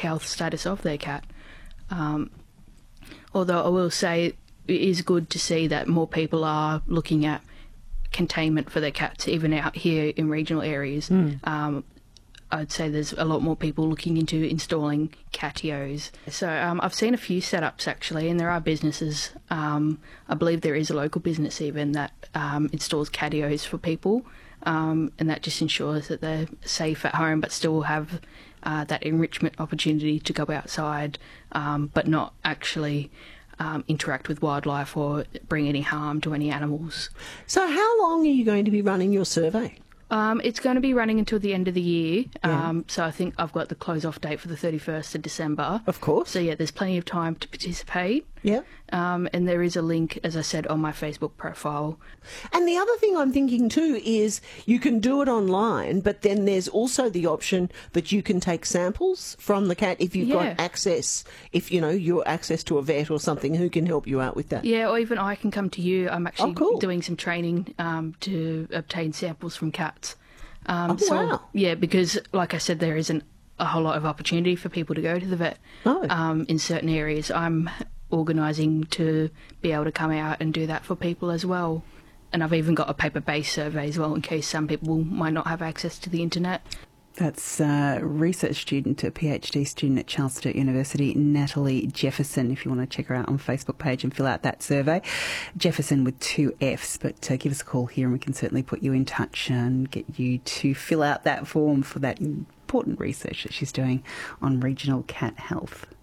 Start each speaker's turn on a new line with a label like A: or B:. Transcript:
A: health status of their cat. Although I will say it is good to see that more people are looking at containment for their cats, even out here in regional areas. I'd say there's a lot more people looking into installing catios. So I've seen a few setups actually, and there are businesses. I believe there is a local business even that installs catios for people, and that just ensures that they're safe at home but still have that enrichment opportunity to go outside, but not actually interact with wildlife or bring any harm to any animals.
B: So how long are you going to be running your survey?
A: It's going to be running until the end of the year.
B: Yeah.
A: So I think I've got the close-off date for the 31st of December.
B: Of course.
A: So, yeah, there's plenty of time to participate.
B: Yeah.
A: And there is a link, as I said, on my Facebook profile.
B: And the other thing I'm thinking too is you can do it online, but then there's also the option that you can take samples from the cat if you've got access, if, you're access to a vet or something who can help you out with that.
A: Yeah, or even I can come to you. I'm actually
B: cool.
A: doing some training to obtain samples from cats.
B: Wow.
A: Yeah, because, like I said, there isn't a whole lot of opportunity for people to go to the vet in certain areas. I'm organising to be able to come out and do that for people as well. And I've even got a paper-based survey as well in case some people might not have access to the internet.
C: That's a research student, a PhD student at Charles Sturt University, Natalie Jefferson, if you want to check her out on Facebook page and fill out that survey. Jefferson with 2 Fs, but give us a call here and we can certainly put you in touch and get you to fill out that form for that important research that she's doing on regional cat health.